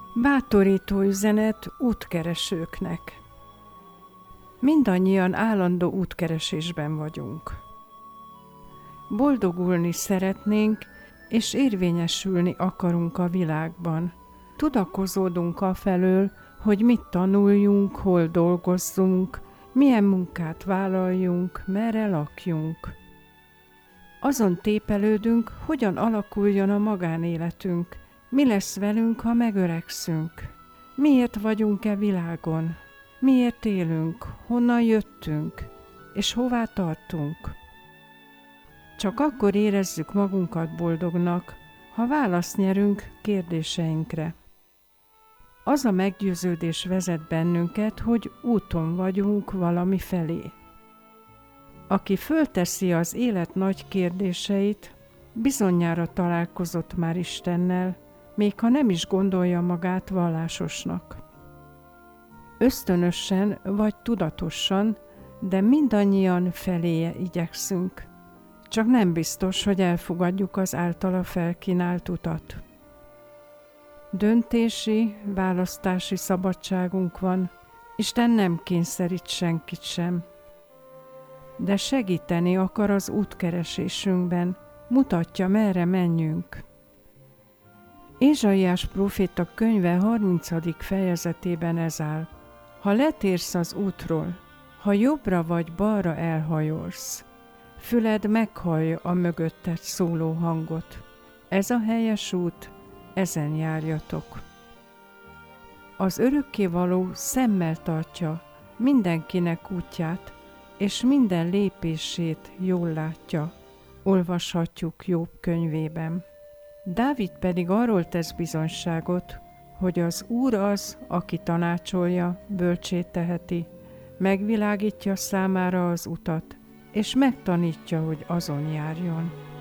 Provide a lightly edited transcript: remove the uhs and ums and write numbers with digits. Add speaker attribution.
Speaker 1: Bátorító üzenet útkeresőknek. Mindannyian állandó útkeresésben vagyunk. Boldogulni szeretnénk, és érvényesülni akarunk a világban. Tudakozódunk afelől, hogy mit tanuljunk, hol dolgozzunk, milyen munkát vállaljunk, merre lakjunk. Azon tépelődünk, hogyan alakuljon a magánéletünk, mi lesz velünk, ha megöregszünk. Miért vagyunk-e világon? Miért élünk? Honnan jöttünk? És hová tartunk? Csak akkor érezzük magunkat boldognak, ha választ nyerünk kérdéseinkre. Az a meggyőződés vezet bennünket, hogy úton vagyunk valami felé. Aki fölteszi az élet nagy kérdéseit, bizonyára találkozott már Istennel, még ha nem is gondolja magát vallásosnak. Ösztönösen vagy tudatosan, de mindannyian feléje igyekszünk. Csak nem biztos, hogy elfogadjuk az általa felkínált utat. Döntési, választási szabadságunk van, Isten nem kényszerít senkit sem. De segíteni akar az útkeresésünkben, mutatja, merre menjünk. Ézsaiás próféta könyve 30. fejezetében ez áll. Ha letérsz az útról, ha jobbra vagy balra elhajolsz, füled meghallja a mögötted szóló hangot. Ez a helyes út, ezen járjatok. Az örökkévaló szemmel tartja mindenkinek útját, és minden lépését jól látja, olvashatjuk Jobb könyvében. Dávid pedig arról tesz bizonyságot, hogy az Úr az, aki tanácsolja, bölcsé teheti, megvilágítja számára az utat, és megtanítja, hogy azon járjon.